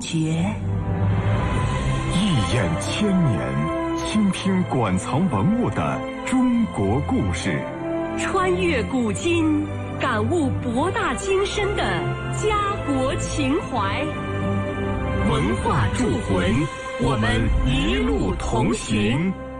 绝。 一眼千年，倾听馆藏文物的中国故事， 穿越古今，感悟博大精深的家国情怀。文化铸魂，我们一路同行。